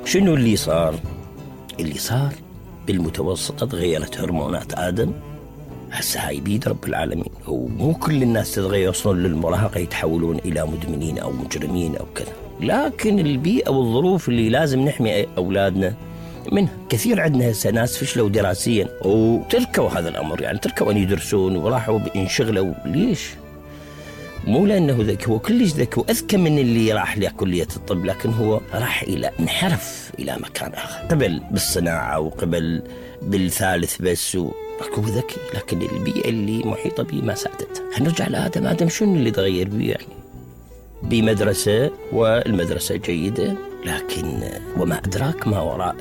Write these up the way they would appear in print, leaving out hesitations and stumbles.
شنو اللي صار؟ اللي صار بالمتوسطة تغيرت هرمونات آدم. هسه هاي بيد رب العالمين، ومو كل الناس تتغير يوصلون للمراهقة يتحولون إلى مدمنين أو مجرمين أو كذا، لكن البيئة والظروف اللي لازم نحمي أولادنا منها. كثير عندنا هسه ناس فشلوا دراسيا وتركوا هذا الأمر، يعني تركوا أن يدرسون وراحوا انشغلوا. ليش؟ مو لأنه ذكي، هو كلش ذكي وأذكى من اللي راح لكلية الطب، لكن هو راح انحرف إلى مكان آخر، قبل بالصناعة وقبل بالثالث بس هو ذكي، لكن البيئة اللي محيطة به ما ساعدته. هنرجع لآدم. آدم شنو اللي تغير بيه؟ يعني بمدرسة، والمدرسة جيدة، لكن وما أدراك ما وراء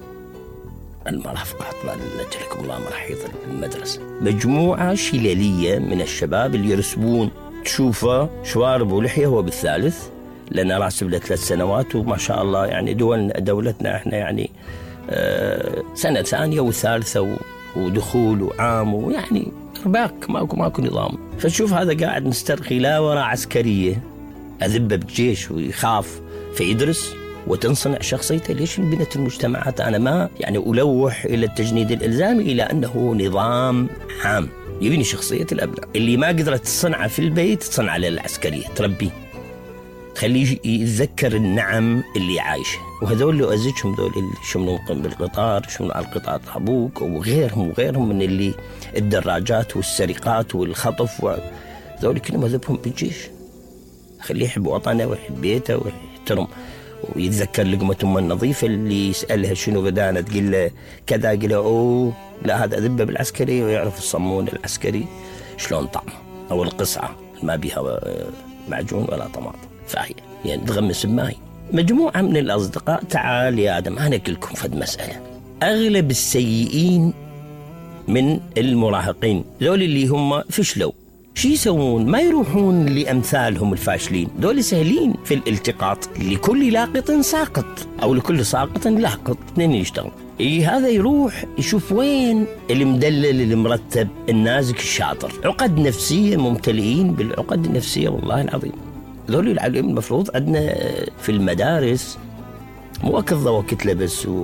المرافقات. ما نجلكم الله مرحيض المدرسة، مجموعة شلالية من الشباب اللي يرسبون، تشوفه شوارب ولحية هو بالثالث، لأن راسب له 3 سنوات، وما شاء الله يعني دولتنا احنا يعني سنة ثانية وثالثة ودخول وعام، ويعني رباك ماكو نظام. فتشوف هذا قاعد مسترخي لا وراء عسكرية أذبة بالجيش ويخاف فيدرس وتنصنع شخصيته. ليش انبنت المجتمعات؟ أنا ما يعني ألوح إلى التجنيد الإلزامي، إلى أنه نظام عام يبني شخصية الأبناء. اللي ما قدرت تصنعه في البيت تصنع على العسكرية، تربيه تخليه يتذكر النعم اللي عايشه. وهذول اللي أزجهم، ذول اللي شمنوا بالقطار، شمنوا على القطار أبوك وغيرهم من اللي الدراجات والسرقات والخطف، ذول كلهم أذبهم بالجيش. خليه يحب وطنه ويحب بيته ويحترم ويتذكر لقمة أمه النظيفة. اللي يسألها شنو بدانة تقول له كذا، قل له أوه لا هذا أذبه بالعسكري، ويعرف الصمون العسكري شلون طعمه، أو القصعة ما بيها معجون ولا طماطم، فهي يعني تغمس بماي. مجموعة من الأصدقاء. تعال يا آدم أنا أقول لكم فد مسألة. أغلب السيئين من المراهقين ذول اللي هم فشلوا، شو يسوون؟ ما يروحون لأمثالهم الفاشلين، ذول سهلين في الالتقاط. لكل لاقط ساقط، أو لكل ساقط لاقط، اثنين يشتغل. هذا يروح يشوف وين المدلل المرتب النازك الشاطر. عقد نفسية، ممتلئين بالعقد النفسية والله العظيم. ذول العلم المفروض عندنا في المدارس مو أكل ضوء كتلة بس